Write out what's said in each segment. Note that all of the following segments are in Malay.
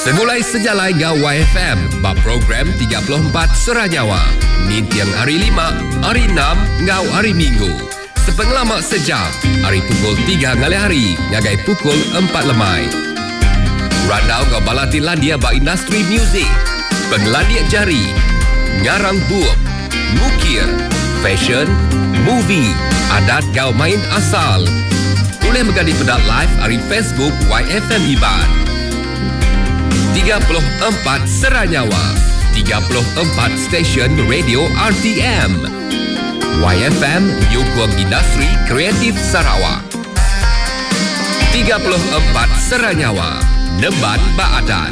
Semulai sejalai ngau YFM, bab program 34 Seranyawa. Min tiang hari 5, hari 6, ngau hari Minggu. Sepenglamak sejam, hari pukul 3 ngalai hari, ngagai pukul 4 lemai. Randau ngau balati landia ba industri muzik, penglandia jari, ngarang buuk, mukir, fashion, movie, adat ngau main asal. Boleh menggadi pedat live hari Facebook YFM Iban. 34 Seranyawa, 34 stesen radio RTM. YFM Nyukung Industri Kreatif Sarawak. 34 Seranyawa, Nemban Baadan.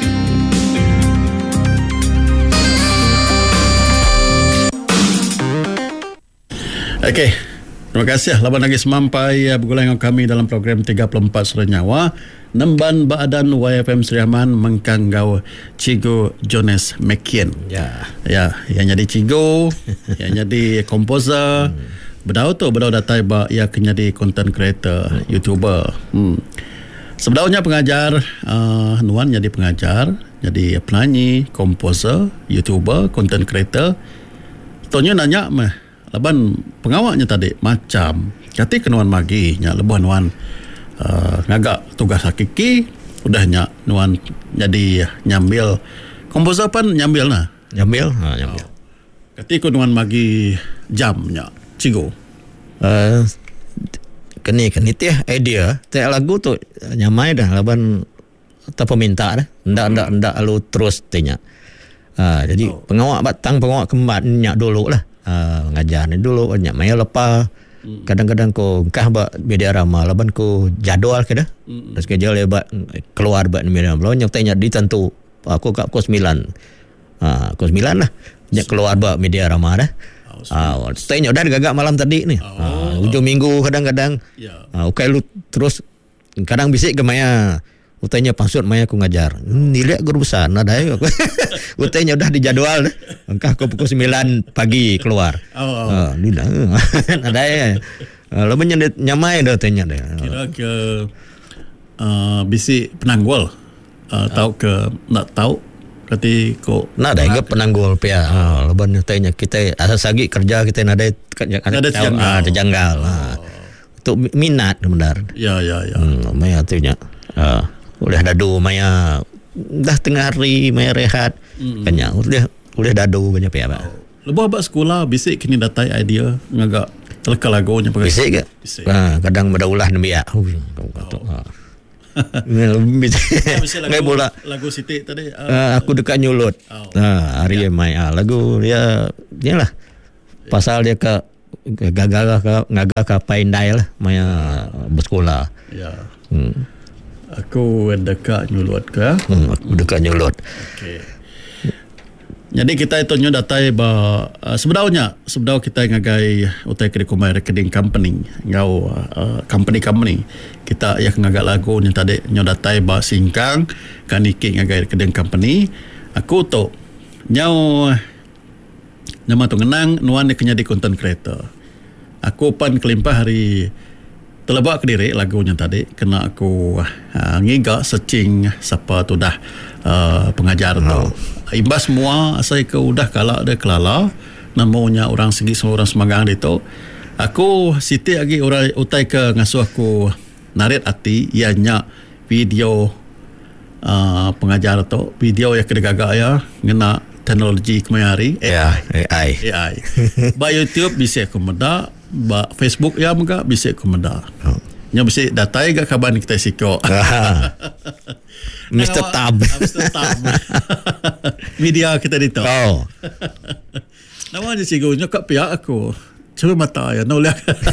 Okey. Terima kasih. Laban lagi semampai bergulai dengan kami dalam program 34 Seranyawa. Nemban Baadan YFM Seri Rahman mengkanggau Cikgu Jonas McKean. Ya, yang jadi cikgu, yang jadi komposer. Bedau datai ba ia akan jadi content creator, YouTuber. Sebenarnya pengajar, Nuan jadi pengajar, jadi penyanyi, komposer, YouTuber, content creator. Tonya nanya mah, laban pengawaknya tadi macam kati kenuan magi nya lebuh Nuan ngagak tugas hakiki udahnya Nuan jadi nyambil komposer pan nyambil nyambil kati kenuan magi jamnya cigo keni teh idea teh lagu tu nyamai dah laban tak peminta dah ndak lalu terus tanya jadi pengawak kembat nyak dulu lah ngajar ni dulu nyak mai lepas kadang-kadang ko kah ba media rama laban ko jadual ke dah schedule lebat keluar ba media rama nyak tanya ditentu aku kat kos 9 kos 9 lah nyak keluar ba media rama dah tanya dah gagak malam tadi ni hujung minggu kadang-kadang okay lu terus kadang bisik ke maya utanya pasut maya aku ngajar nilai guru besar ada ya utanya udah dijadwal engkah ke pukul 9 pagi keluar nilai ada ya lo nyamai dah tanya deh kira ke bisi penanggul tahu ke nak tahu berarti kok nak ada enggak penanggul pia leban tanya kita asas lagi kerja kita ada janggal untuk minat benar ya maya tunya udah dadu maya dah tengah hari maya rehat kanya udah dadu banyak pihak lebuh abak sekolah bisik kini datai idea ngagak telekal lagunya pakai bisik ke kadang berdaulah nembiak ngai bola lagu Siti tadi aku dekat nyulut hari maya lagu dia lah pasal dia ke gagal ke Paindai lah maya bersekolah aku dekat nyulut ke aku dekat nyulut okey jadi kita itu nyo datai ba sebenarnya kita ngagai utai kumai recording company ngau company kita ya ngagak lagu ni tadi nyo datai ba singkang kaniki ngagai recording company aku tu nyau nama tu ngenang nuan dia jadi content creator aku pan kelimpah hari terlebak ke diri lagunya tadi kena aku ngiga searching siapa tu dah pengajar tu imbas semua saya ke udah kalau ada kelala namanya orang segi semua orang Semangang itu aku Siti lagi orang utai ke ngasuh aku narit hati ianya video pengajar tu video yang kedegagak ya ngena teknologi kemari AI ba YouTube bisa komeda ba Facebook ya muka bisa komeda nya bisa datai gak kaban kita siko Mr. Tab media kita dito namanya cikgu nyokap pihak aku coba mata ya nolak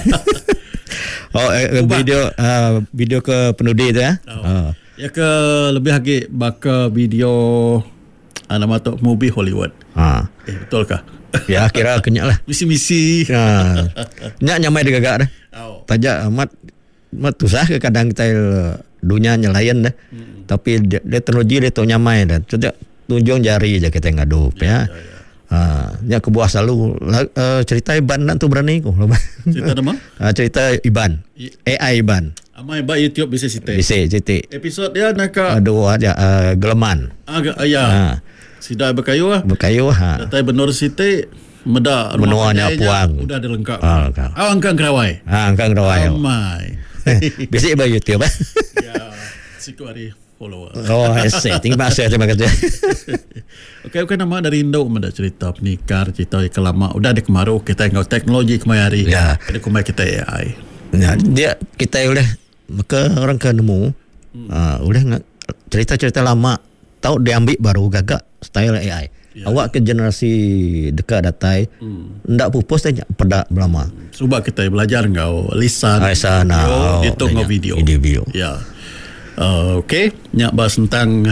video ke penudi tu ya ya ke lebih lagi baka video nama tu movie Hollywood betul kah ya kira kenyak lah misi nyak nyamai digagak dah tajak amat tusah ke kadang kita dunia nyelayan dah tapi dia teknologi dia tu nyamai dah tunjung jari je kita ngadu ya nya kebuah selalu cerita Iban tu berani ku cerita nama cerita Iban AI Iban Amai ba YouTube bisa sitik. Bisa titik. Episod dia nak Dua aja geleman. agak ya. Sidai berkayu lah. Berkayu Datai benur sitik meda Menuanya puang. udah ada lengkap. Lengkap. Angkang Kerawai. Angkang rawai. Amai. Bisa ba YouTube Ya, siku hari follower. Oh, saya tinggal masa terima kasih. Okey, nama dari Indo meda cerita penikar, cerita yang lama. Udah ada kemaru kita ngau teknologi kemari. Ya. Ada kemari kita AI. Ya, dia kita oleh maka orang ke nemu oleh cerita-cerita lama tahu diambil baru gagak style AI. Ya. Awak ke generasi dekat datai ndak pupus tanya pedak lama. Cuba kita belajar ngau lisan. Lisan, itu ngau video. Video. Ya. Okey, nyak bahas tentang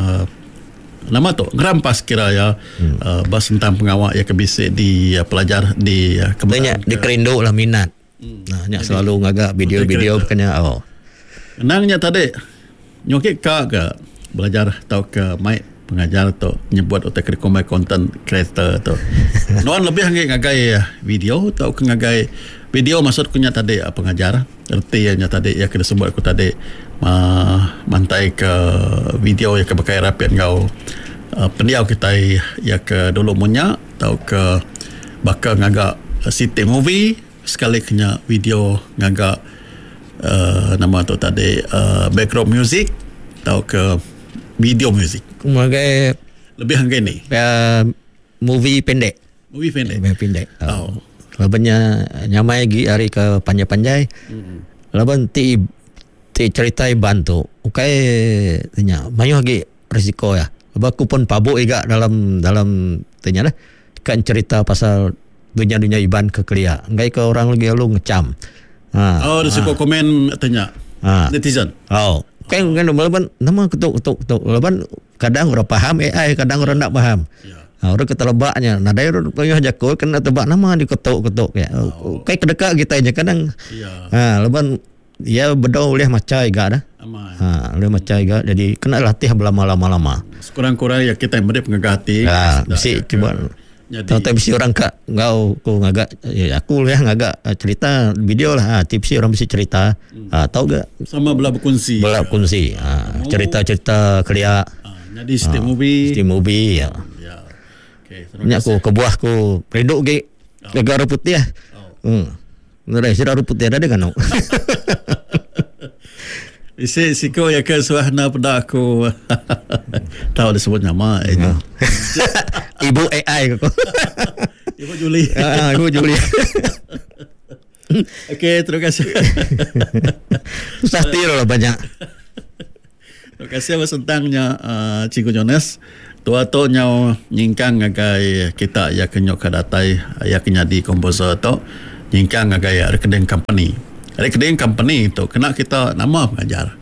nama tu ngerampas kira ya. Bahas tentang pengawak yang kebisik di pelajar di Banyak di kerindu lah minat. Nah, nyak selalu ngagak video-video bukannya Nangnya tadi nyokik ke belajar tau ke mic pengajar tu nyebut otak rekomend content creator tu. Nuan lebih ngagai video tau ke ngagai video maksud kunya tadi pengajar ertinya tadi ya kena sebut aku tadi mantai ke video ya ke bekai rapian kau pendiau kita ya ke dulu munya tau ke bakal ngagak city movie sekali kena video ngagak nama tu tadi background music tau ke video music sebagai lebih hanggai ni movie pendek. movie pendek. Labannya nyamai gi hari ke panjai-panjai. Laban ti ceritai bantu. Ukai tanya, mayu lagi risiko ya. Laban aku pun pabuk juga dalam tanya lah. Kan cerita pasal dunia-dunia iban ke kelia. Enggak ke orang lagi lalu ngecam. Risiko komen tanya. Netizen. Kan laban nama ketuk. Laban kadang orang paham AI, kadang orang tak paham. Ya. Orang kata lebaknya. Nah, dari orang payah jakul kena tebak nama diketuk-ketuk ya. Kayak kedekat kita aja kadang. Ya. Leban ya bedau oleh macai gak dah. Aman. Oleh macai gak. Jadi kena latih lama-lama. Sekurang-kurang ya kita yang beri pengagati. Mesti cuba. Tahu mesti orang kak ngau ku ngagak ya aku lah ngagak cerita video lah. Tipsi orang mesti cerita. Tahu gak? Sama belah berkongsi. Cerita-cerita kelia. Jadi setiap movie ya. Okay, Nyak aku kebuah ku reduk ke negara putih lah. Ngerai sirah putih ada kan? Isi siko ya ke suahna pada aku. Tahu disebut nama ini. Ibu AI aku. Ibu Juli. Ibu Juli. Okey, terima kasih. Susah tiru lah banyak. Terima kasih atas tentangnya Cikgu Jonas. Tua tu nyau nyingkang ngagai kita ya kenyok kadatai ya kenya di komposer tu nyingkang ngagai rekening company. Rekening company tu kena kita nama pengajar.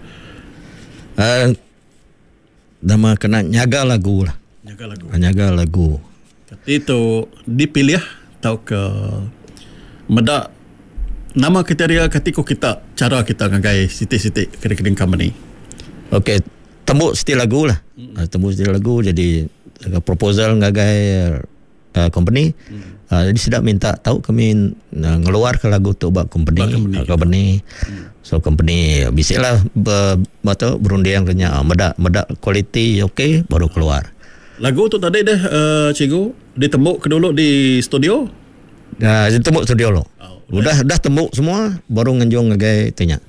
Nama kena nyaga lagu lah. Nyaga lagu. Itu dipilih tau ke meda nama kriteria ketika kita cara kita ngagai sitik-sitik rekening company. Okey, tembuk stil lagu lah. Tembuk stil lagu jadi proposal ngagai company. Jadi sedap minta tahu kami ngeluar ke lagu tu buat company. So company bisiklah berunding tanya meda kualiti okey baru keluar. Lagu tu tadi dah cikgu ditembuk ke dulu di studio. Ditembuk studio lo. Dah tembuk semua baru ngenjong ngagai tanya.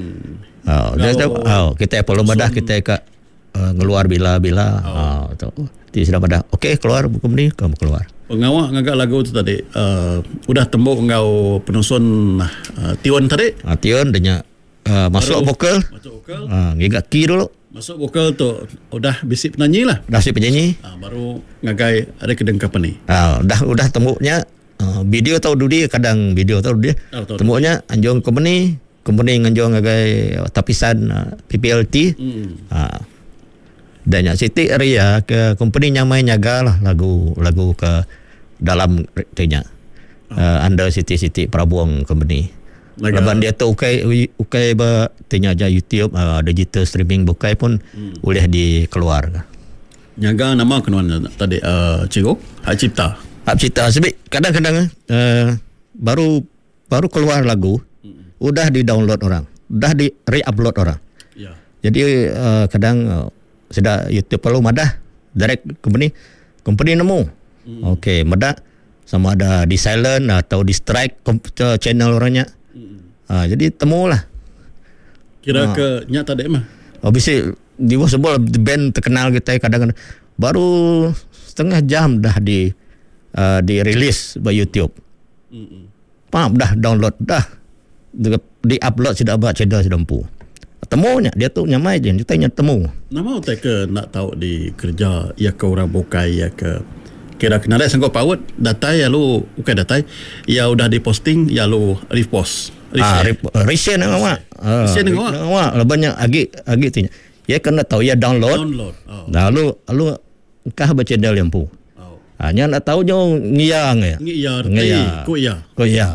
Kita perlu badah kita ngeluar bila tu sudah badah okey keluar buku ni kamu keluar pengawak ngagak lagu tu tadi udah tembuk ngau penusun tion tadi tion denya masuk vokal ngigak ki dulu masuk vokal tu udah bisik penyanyi lah baru ngagai rekening company udah tembuknya video tau dudi kadang video tau dia tembuknya anjong company nganjong ngagai tapisan PPLT dan yang siti area ke company nyamai nyaga lah lagu ke dalam tanya under siti Prabuang company leban dia tu ukai ba tanya aja YouTube digital streaming bukai pun boleh dikeluar nyaga nama kenuan tadi cikgu Hak Cipta sebab kadang-kadang baru keluar lagu udah di-download orang. dah di re-upload orang. Ya. Jadi kadang sudah YouTube perlu madah direct company nemu. Okey, madah sama ada di silent atau di strike channel orangnya. Jadi temulah. Kira ke nyata dek mah. Bisa di sebuah band terkenal kita kadang-kadang baru setengah jam dah di rilis by YouTube. Pam dah download dah di upload sudah buat channel sudah mampu. Temunya dia tu nyamai je kita temu. Nama utai ke nak tahu di kerja ya ke orang bukai ya ke kira kena ada sanggup paut data ya lu bukan data ya udah diposting ya lu repost. Reshare dengan awak. Reshare dengan awak. Banyak agi tu. Ya kena tahu ya download. Lalu kah baca channel yang pu. Hanya nak tahu jo ngiang ya. Ngiang. Ku ya.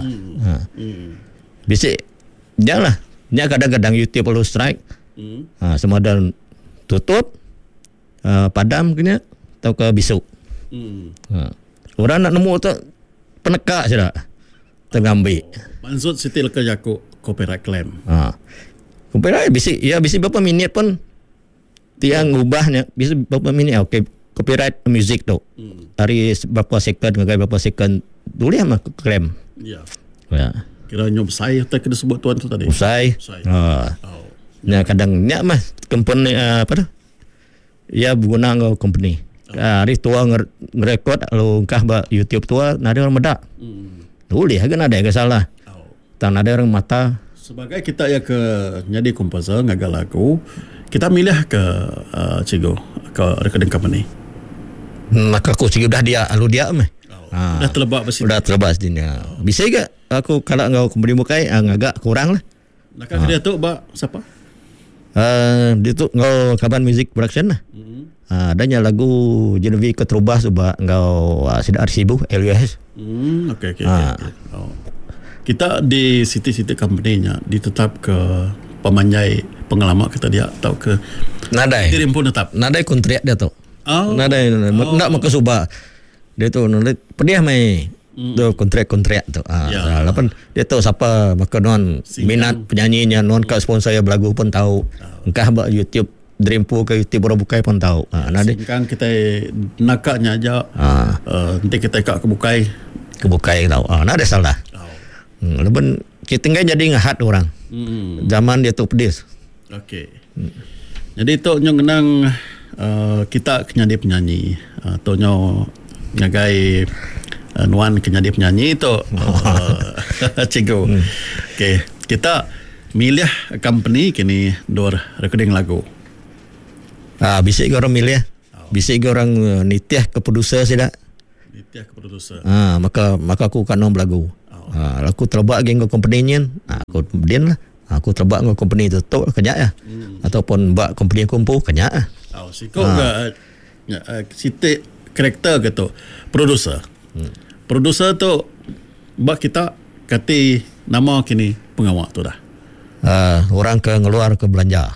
Bisik janganlah. Nya kadang-kadang YouTube perlu strike. Semua dan tutup padam kena atau ke bisu. Orang nak nemu tu penekak saja. Tergambil. Maksud sitil ke jaku copyright claim. Copyright bisik berapa minit pun tiang ubahnya bisa berapa minit okey copyright music tu. Hari berapa second boleh mah claim. Ya. Ya. Kira nyob saya tak kena sebut tuan tu tadi. Usai. Ya kadang nya mah company apa tu? Ya guna ngau company. Hari tua ngerekod lalu kah ba YouTube tua ada orang medak. Boleh kan ada yang salah. Tak ada orang mata. Sebagai kita ya ke jadi komposer ngagal lagu, kita milih ke Cigo ke recording company. Maka aku Cigo dah dia lalu dia mah. Dah terlebak besi. Dah terlebak dunia. Bisa ke aku kalau ngau company bukai agak kurang lah. Nak dia tu ba siapa? Dia tu ngau Kaban Music Production lah. Adanya lagu Genevieve Ketrubah sebab ngau Sidak Arsibu LUS. Okey. Kita di City company-nya ditetap ke pemanjai pengalaman kita dia atau ke Nadai. Dia pun tetap. Nadai kontrak dia tu. Nadai nak maka subah. Dia tu pediah mai tu kontrak tu. Lapan dia tahu siapa maka non minat penyanyinya non ka sponsor saya berlagu pun tahu. Engkah buat YouTube Dreampo ke YouTube baru bukai pun tahu. Nadi kan kita nakaknya aja. Nanti kita kak kebukai tahu. Nada salah. Lapan kita tinggal jadi ngahat orang. Zaman dia tu pedis. Okey. Jadi tu nyong kita penyanyi tonyo ngagai nuan kenyanyi penyanyi itu Cigo. Okey, kita milih company kini dor recording lagu. Bisa orang milih. Bisa orang nitiah ke producer sida. Nitiah ke producer. Maka aku kan nom lagu. Aku terbak geng company nyen. Aku kemudian lah. Aku terbak ngau company tu tok kenyak ya. Ataupun bak company kumpu kenyak ah. Siko ga sitik karakter gitu. Producer. Producer tu bak kita kati nama kini pengawak tu dah. Orang ke ngeluar ke belanja.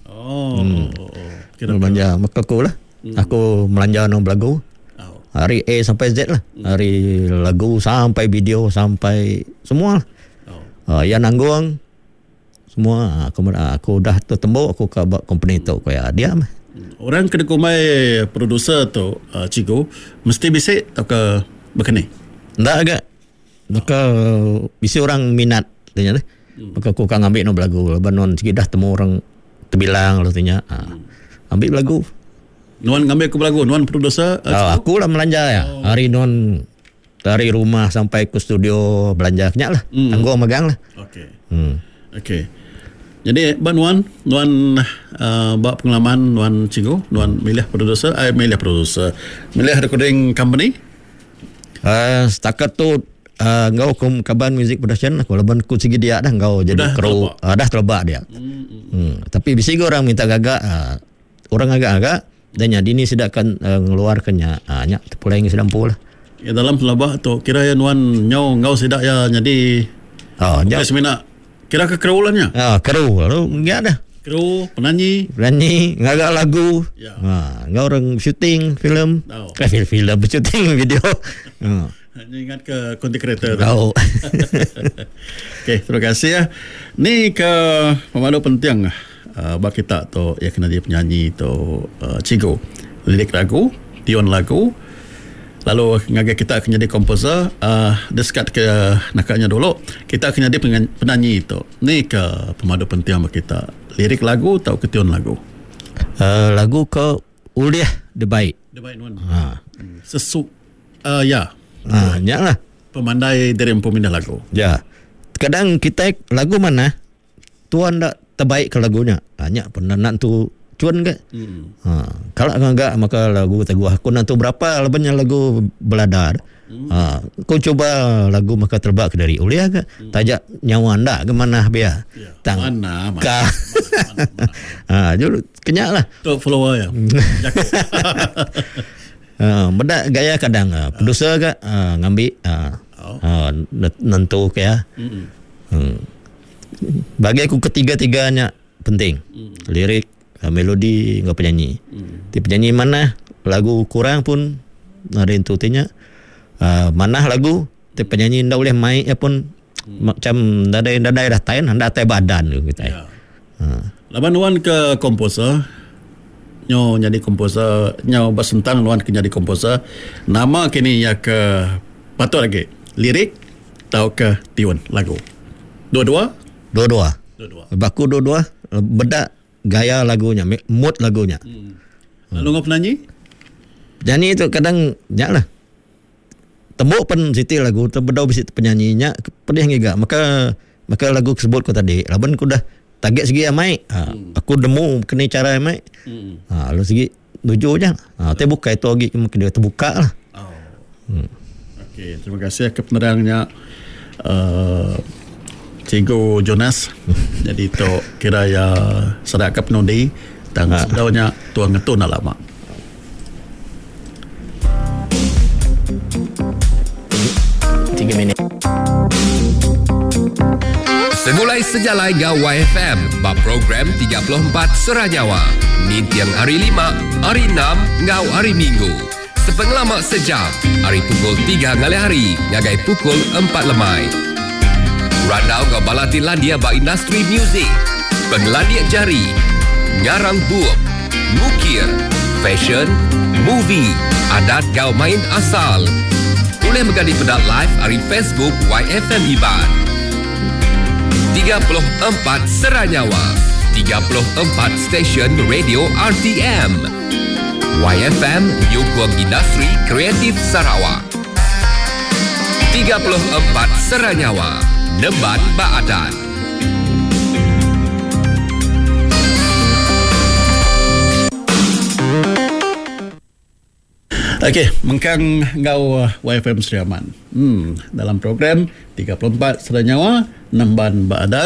Kira belanja maka aku lah. Aku belanja nom lagu. Hari A sampai Z lah. Hari lagu sampai video sampai semua lah. Ya nanggung semua aku dah tertembuk aku ke company tu kayak dia mah. Orang kena kumai producer tu Cigo mesti bisa atau ke berkini? Ndak agak. Maka bisa orang minat tanya deh. Maka aku kan ambil no lagu banon sikit dah temu orang terbilang lalu tanya. Ambil lagu. Nuan ngambil ke lagu, nuan producer. Aku lah belanja ya. Hari nuan dari rumah sampai ke studio belanja kenyak lah. Tangguh megang lah. Okey. Okey. Jadi nuan buat pengalaman nuan Cigo, nuan milih recording company. Setakat tu ngau Kaban Music Production aku leban ku sigi dia dah ngau jadi kru dah terlebak dia. Tapi bisa orang minta gagak orang agak-agak dan jadi ni sedakkan ngeluarkannya nya pula yang sedang pula. Ya dalam selabah tu kira ya nuan ngau sedak ya jadi semina kira ke krulannya. Kru lalu enggak dah. Kru penyanyi ngagak lagu. Ngau orang syuting film. Film syuting video. Hanya ingat ke konti kereta tu. Tahu. Okey, terima kasih ya. Ni ke pemandu penting bagi kita tu yang kena dia penyanyi tu Cigo. Lirik lagu, tion lagu. Lalu ngagai kita akan jadi komposer, deskat ke nakaknya dulu. Kita akan jadi penyanyi tu. Ni ke pemandu penting bagi kita. Lirik lagu atau ke tion lagu? Lagu ke Uliah Dia Baik. Dia baik nuan. Ya. Nyak lah. Pemandai dari pemindah lagu. Ya. Kadang kita lagu mana tuan tak terbaik ke lagunya. Nyak pernah nak tu cuan ke? Kalau enggak maka lagu teguh aku nak tu berapa lebihnya lagu beladar. Kau coba lagu maka terbak dari Uliah ke? Tajak nyawa anda ke mana biar? Ya. Tang. Mana? Dulu kenyak lah. Tu follower ya. Benda gaya kadang producer ke ngambil nentu ke ya. Bagi aku ketiga-tiganya penting. Lirik, melodi, dengan penyanyi. Di penyanyi mana lagu kurang pun ada intuitinya. Mana lagu di penyanyi ndak boleh main pun macam dadai dah tain anda tai badan gitu. Ya. Laban nuan ke komposer. Nyo jadi komposer, nyo basentang nuan ke jadi komposer. Nama kini ya ke patut lagi. Lirik atau ke tion lagu. Dua-dua. Baku dua-dua. Beda gaya lagunya, mood lagunya. Lalu ngau penyanyi? Penyanyi itu kadang lah. Tembuk pun siti lagu, terbedau bisi penyanyinya pedih ngiga. Maka lagu tersebut ko tadi, laban ku dah target segi amai. Aku demu kena cara amai. Lalu segi tuju je. Tapi buka itu lagi mungkin dia terbuka lah. Okey, terima kasih ke penerangnya Cikgu Jonas. Jadi tu kira ya sedap penundi dan sebenarnya tuan ngetun lama. Semulai sejalai Gau YFM, bab program 34 Seranyawa. Ni tiang hari 5, hari 6, Gau hari Minggu. Sepengelamak sejam, hari pukul 3 ngalai hari, ngagai pukul 4 lemai. Randau Gau balati landia ba industri muzik, pengeladiak jari, ngarang buuk, mukir, fashion, movie, adat Gau main asal. Boleh menjadi pedat live hari Facebook YFM Iban. 34 Seranyawa, 34 stesen radio RTM. YFM Nyukong Industri Kreatif Sarawak. 34 Seranyawa, Nemban Baadan. Okey, mengkang ngau YFM Seriaman. Dalam program 34 Seranyawa, Nemban Baadan.